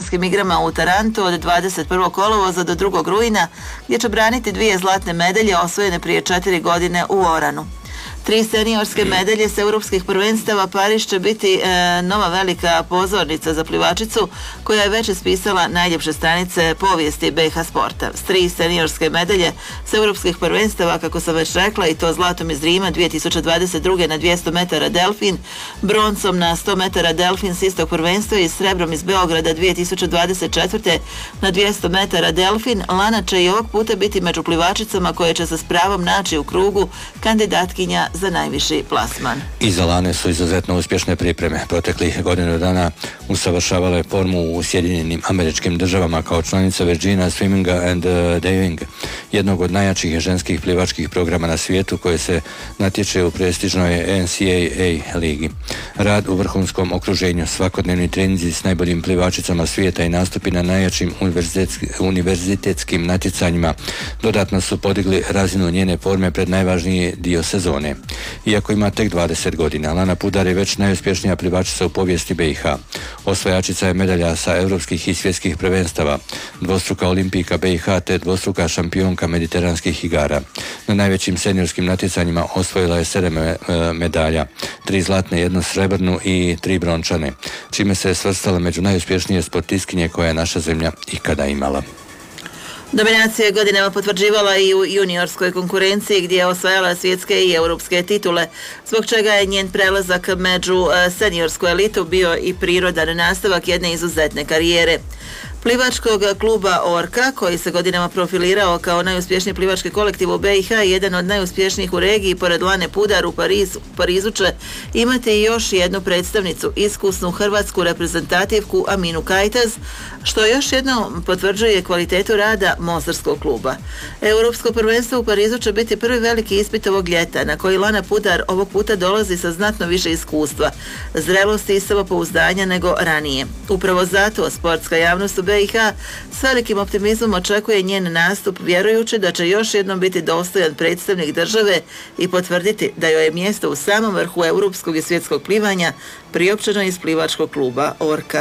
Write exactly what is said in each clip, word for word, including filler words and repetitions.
Olimpijskim igrama u Tarantu od dvadeset prvog kolovoza do drugog rujna, gdje će braniti dvije zlatne medalje osvojene prije četiri godine u Oranu. Tri seniorske medalje s europskih prvenstava. Pariz će biti e, nova velika pozornica za plivačicu koja je već ispisala najljepše stranice povijesti B iH sporta. S tri seniorske medalje s europskih prvenstava, kako sam već rekla, i to zlatom iz Rima dvije tisuće dvadeset druge na dvjesto metara delfin, broncom na sto metara delfin s istog prvenstva i srebrom iz Beograda dvije tisuće dvadeset četvrte na dvjesto metara delfin, Lana će i ovog puta biti među plivačicama koje će se s pravom naći u krugu kandidatkinja za najviši plasman. Iza Lane su izuzetno uspješne pripreme. Proteklih godinu dana usavršavala je formu u Sjedinjenim Američkim Državama kao članica Virginia Swimminga and Diving, jednog od najjačih ženskih plivačkih programa na svijetu koje se natječe u prestižnoj N C A A ligi. Rad u vrhunskom okruženju, svakodnevni treninzi s najboljim plivačicama svijeta i nastupi na najjačim univerzitetskim natjecanjima dodatno su podigli razinu njene forme pred najvažniji dio sezone. Iako ima tek dvadeset godina, Lana Pudar je već najuspješnija plivačica u povijesti B iH. Osvajačica je medalja sa europskih i svjetskih prvenstava, dvostruka olimpijka B iH te dvostruka šampionka mediteranskih igara. Na najvećim seniorskim natjecanjima osvojila je sedam medalja, tri zlatne, jednu srebrnu i tri brončane, čime se je svrstala među najuspješnije sportistkinje koje je naša zemlja ikada imala. Dominacija je godinama potvrđivala i u juniorskoj konkurenciji gdje je osvajala svjetske i europske titule, zbog čega je njen prelazak među seniorsku elitu bio i prirodan nastavak jedne izuzetne karijere. Plivačkog kluba Orka, koji se godinama profilirao kao najuspješniji plivački kolektiv u B iH, jedan od najuspješnijih u regiji, pored Lane Pudar u Parizu, Parizu će imati još jednu predstavnicu, iskusnu hrvatsku reprezentativku Aminu Kajtaz, što još jednom potvrđuje kvalitetu rada mostarskog kluba. Europsko prvenstvo u Parizu će biti prvi veliki ispit ovog ljeta, na koji Lana Pudar ovog puta dolazi sa znatno više iskustva, zrelosti i samopouzdanja nego ranije. Upravo zato sportska javnost u B iH s velikim optimizmom očekuje njen nastup, vjerujući da će još jednom biti dostojan predstavnik države i potvrditi da joj je mjesto u samom vrhu europskog i svjetskog plivanja priopćeno iz plivačkog kluba Orka.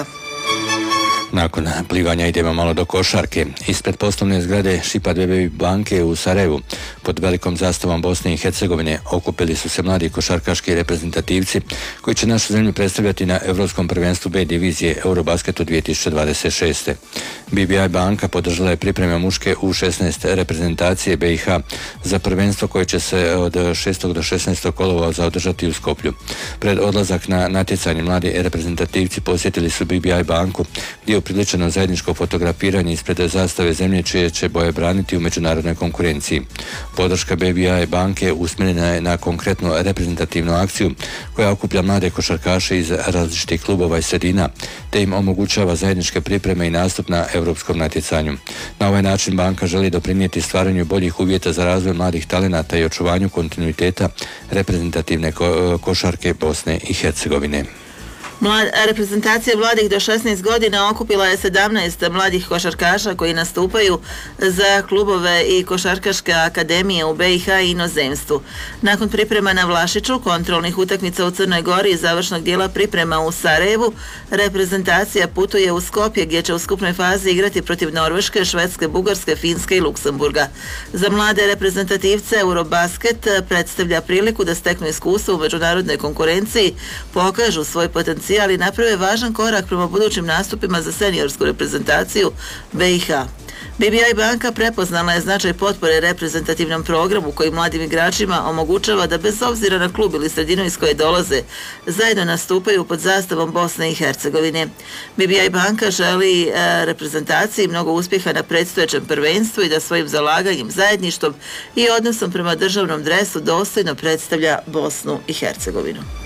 Nakon plivanja idemo malo do košarke. Ispred poslovne zgrade Šipat B B banke u Sarajevu pod velikom zastavom Bosne i Hercegovine okupili su se mladi košarkaški reprezentativci koji će našu zemlju predstavljati na Europskom prvenstvu B divizije Eurobasketu dvije tisuće dvadeset šeste. B B I banka podržala je pripreme muške U šesnaest reprezentacije B iH za prvenstvo koje će se od šestog do šesnaestog kolovoza održati u Skoplju. Pred odlazak na natjecanje mladi reprezentativci posjetili su B B I banku gdje je upriličeno zajedničko fotografiranje ispred zastave zemlje čije će boje braniti u međunarodnoj konkurenciji. Podrška B B I banke usmjerena je na konkretnu reprezentativnu akciju koja okuplja mlade košarkaše iz različitih klubova i sredina, te im omogućava zajedničke pripreme i nastup na europskom natjecanju. Na ovaj način banka želi doprinijeti stvaranju boljih uvjeta za razvoj mladih talenata i očuvanju kontinuiteta reprezentativne ko- košarke Bosne i Hercegovine. Mlad, reprezentacija mladih do šesnaest godina okupila je sedamnaest mladih košarkaša koji nastupaju za klubove i košarkaške akademije u B iH i inozemstvu. Nakon priprema na Vlašiću, kontrolnih utakmica u Crnoj Gori i završnog dijela priprema u Sarajevu, reprezentacija putuje u Skopje gdje će u skupnoj fazi igrati protiv Norveške, Švedske, Bugarske, Finske i Luksemburga. Za mlade reprezentativce Eurobasket predstavlja priliku da steknu iskustvo u međunarodnoj konkurenciji, pokažu svoj potencijal ali naprave važan korak prema budućim nastupima za seniorsku reprezentaciju B iH. B B I banka prepoznala je značaj potpore reprezentativnom programu koji mladim igračima omogućava da bez obzira na klub ili sredinu iz koje dolaze zajedno nastupaju pod zastavom Bosne i Hercegovine. B B I banka želi e, reprezentaciji mnogo uspjeha na predstojećem prvenstvu i da svojim zalaganjem, zajedništvom i odnosom prema državnom dresu dostojno predstavlja Bosnu i Hercegovinu.